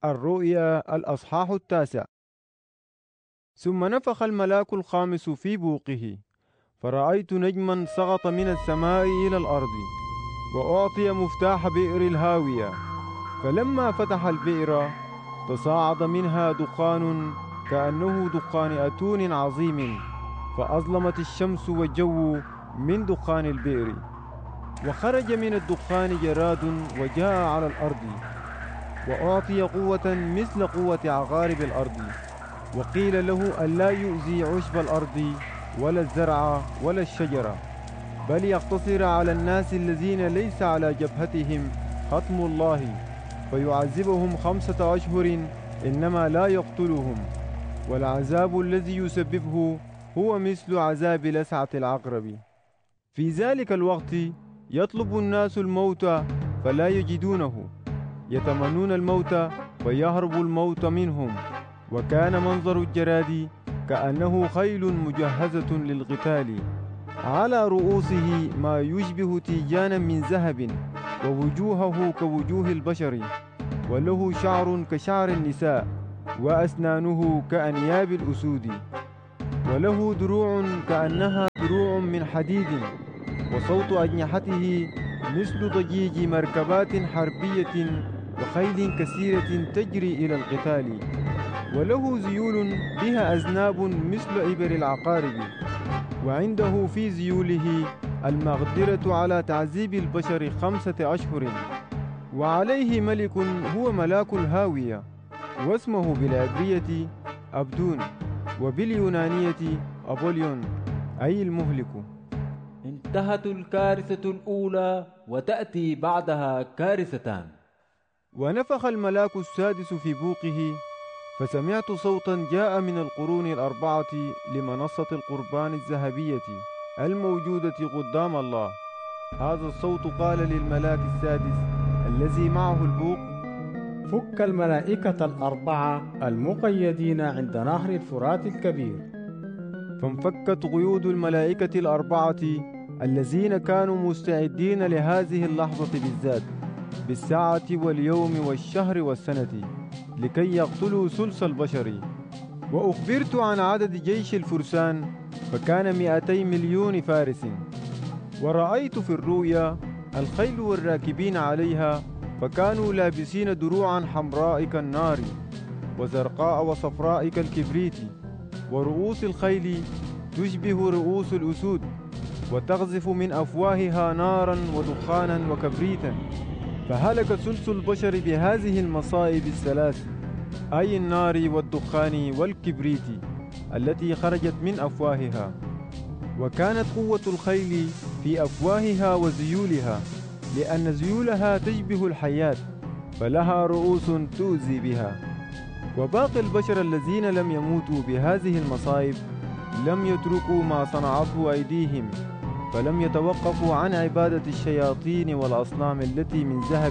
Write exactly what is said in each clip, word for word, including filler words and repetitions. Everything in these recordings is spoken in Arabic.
الرؤيا الأصحاح التاسع. ثم نفخ الملاك الخامس في بوقه، فرأيت نجما سقط من السماء إلى الأرض، وأعطي مفتاح بئر الهاوية. فلما فتح البئر تصاعد منها دخان كأنه دخان أتون عظيم، فأظلمت الشمس والجو من دخان البئر. وخرج من الدخان جراد وجاء على الأرض، وأعطي قوة مثل قوة عقارب الأرض. وقيل له ألا يؤذي عشب الأرض ولا الزرع ولا الشجرة، بل يقتصر على الناس الذين ليس على جبهتهم ختم الله، فيعذبهم خمسة أشهر إنما لا يقتلهم. والعذاب الذي يسببه هو مثل عذاب لسعة العقرب. في ذلك الوقت يطلب الناس الموت فلا يجدونه، يتمنون الموت فيهرب الموت منهم. وكان منظر الجراد كأنه خيل مجهزة للقتال، على رؤوسه ما يشبه تيجانا من ذهب، ووجوهه كوجوه البشر، وله شعر كشعر النساء، وأسنانه كأنياب الأسود، وله دروع كأنها دروع من حديد، وصوت أجنحته مثل ضجيج مركبات حربية وخيل كثيرة تجري إلى القتال. وله ذيول بها أذناب مثل إبر العقارب، وعنده في ذيوله المقدرة على تعذيب البشر خمسة أشهر. وعليه ملك هو ملاك الهاوية، واسمه بالعبرية أبدون، وباليونانية أبوليون، أي المهلك. انتهت الكارثة الأولى وتأتي بعدها كارثتان. ونفخ الملاك السادس في بوقه، فسمعت صوتا جاء من القرون الأربعة لمنصة القربان الذهبية الموجودة قدام الله. هذا الصوت قال للملاك السادس الذي معه البوق: فك الملائكة الأربعة المقيدين عند نهر الفرات الكبير. فانفكت قيود الملائكة الأربعة الذين كانوا مستعدين لهذه اللحظة بالذات، بالساعة واليوم والشهر والسنة، لكي يقتلوا ثلث البشر. وأخبرت عن عدد جيش الفرسان، فكان مئتي مليون فارس. ورأيت في الرؤيا الخيل والراكبين عليها، فكانوا لابسين دروعا حمراء كالنار، وزرقاء وصفراء كالكبريت، ورؤوس الخيل تشبه رؤوس الأسود، وتغزف من أفواهها نارا ودخانا وكبريتا. فهلك ثلث البشر بهذه المصائب الثلاث، أي النار والدخان والكبريت التي خرجت من أفواهها. وكانت قوة الخيل في أفواهها وذيولها، لأن ذيولها تشبه الحيات، فلها رؤوس تؤذي بها. وباقي البشر الذين لم يموتوا بهذه المصائب لم يتركوا ما صنعته أيديهم، فلم يتوقفوا عن عبادة الشياطين والأصنام التي من ذهب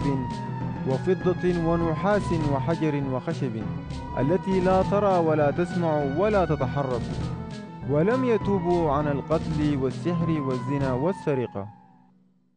وفضة ونحاس وحجر وخشب، التي لا ترى ولا تسمع ولا تتحرك. ولم يتوبوا عن القتل والسحر والزنا والسرقة.